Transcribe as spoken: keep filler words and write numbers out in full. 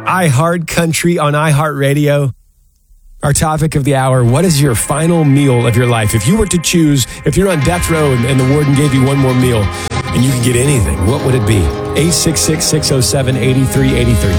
iHeart Country on iHeartRadio. Our topic of the hour, what is your final meal of your life? If you were to choose, if you're on death row and, and the warden gave you one more meal and you could get anything, what would it be? eight six six, six oh seven, eight three eight three.